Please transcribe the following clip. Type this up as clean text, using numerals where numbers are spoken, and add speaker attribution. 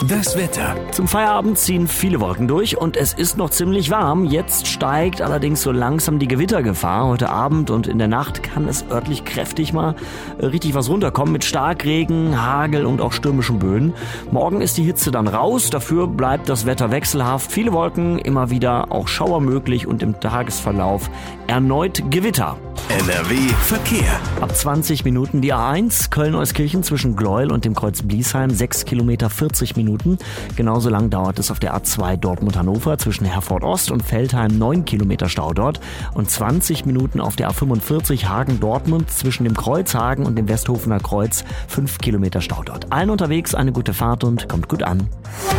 Speaker 1: Das Wetter.
Speaker 2: Zum Feierabend ziehen viele Wolken durch und es ist noch ziemlich warm. Jetzt steigt allerdings so langsam die Gewittergefahr. Heute Abend und in der Nacht kann es örtlich kräftig mal richtig was runterkommen mit Starkregen, Hagel und auch stürmischen Böen. Morgen ist die Hitze dann raus, dafür bleibt das Wetter wechselhaft. Viele Wolken, immer wieder auch Schauer möglich und im Tagesverlauf erneut Gewitter.
Speaker 1: NRW Verkehr.
Speaker 2: Ab 20 Minuten die A1 Köln-Euskirchen zwischen Gleuel und dem Kreuz Bliesheim 6 Kilometer 40 Minuten. Genauso lang dauert es auf der A2 Dortmund-Hannover zwischen Herford Ost und Veltheim 9 Kilometer Stau dort und 20 Minuten auf der A45 Hagen-Dortmund zwischen dem Kreuz Hagen und dem Westhofener Kreuz 5 Kilometer Stau dort. Allen unterwegs eine gute Fahrt und kommt gut an.